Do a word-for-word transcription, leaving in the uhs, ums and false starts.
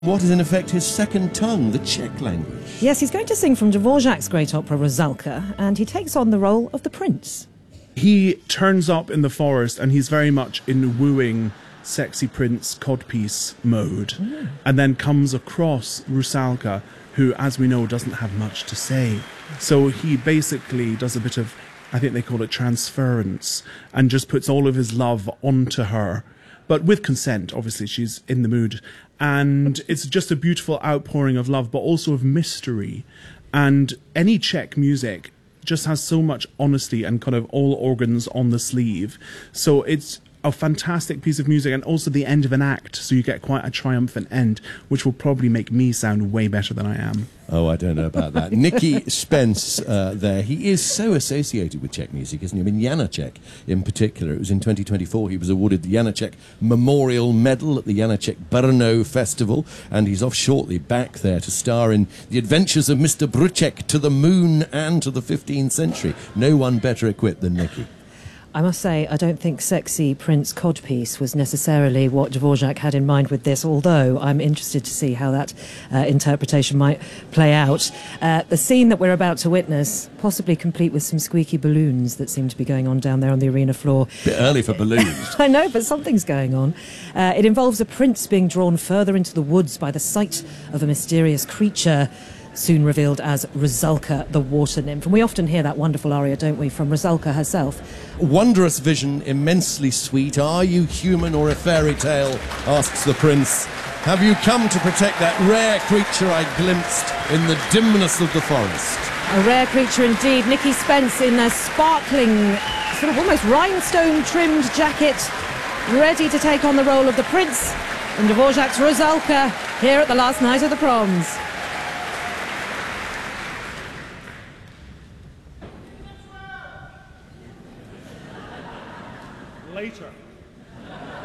What is in effect his second tongue, the Czech language? Yes, he's going to sing from Dvorak's great opera Rusalka, and he takes on the role of the prince. He turns up in the forest and he's very much in wooing sexy prince codpiece mode, mm. and then comes across Rusalka, who, as we know, doesn't have much to say. So he basically does a bit of, I think they call it transference, and just puts all of his love onto her. But with consent, obviously, she's in the mood. And it's just a beautiful outpouring of love, but also of mystery. And any Czech music just has so much honesty and kind of all organs on the sleeve. So it's a fantastic piece of music, and also the end of an act, so you get quite a triumphant end, which will probably make me sound way better than I am. Oh, I don't know about that. Nicky Spence uh, there. He is so associated with Czech music, isn't he? I mean, Janacek in particular. It was in twenty twenty-four he was awarded the Janacek Memorial Medal at the Janacek Brno Festival, and he's off shortly back there to star in The Adventures of Mister Bruček to the Moon and to the fifteenth century. No one better equipped than Nicky. I must say, I don't think sexy Prince codpiece was necessarily what Dvorak had in mind with this, although I'm interested to see how that uh, interpretation might play out. Uh, the scene that we're about to witness, possibly complete with some squeaky balloons that seem to be going on down there on the arena floor. Bit early for balloons. I know, but something's going on. Uh, it involves a prince being drawn further into the woods by the sight of a mysterious creature, soon revealed as Rusalka, the water nymph. And we often hear that wonderful aria, don't we, from Rusalka herself. Wondrous vision, immensely sweet. Are you human or a fairy tale? Asks the prince. Have you come to protect that rare creature I glimpsed in the dimness of the forest? A rare creature indeed. Nicky Spence in a sparkling, sort of almost rhinestone-trimmed jacket, ready to take on the role of the prince in Dvorak's Rusalka here at the last night of the proms. Later.